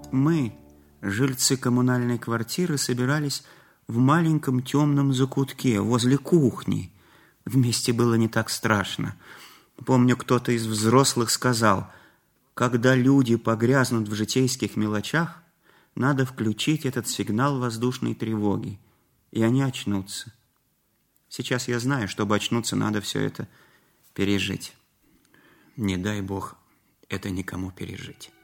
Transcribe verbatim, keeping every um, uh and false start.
Мы, жильцы коммунальной квартиры, собирались в маленьком темном закутке возле кухни. Вместе было не так страшно. Помню, кто-то из взрослых сказал: когда люди погрязнут в житейских мелочах, надо включить этот сигнал воздушной тревоги, и они очнутся. Сейчас я знаю, чтобы очнуться, надо все это пережить. Не дай Бог это никому пережить.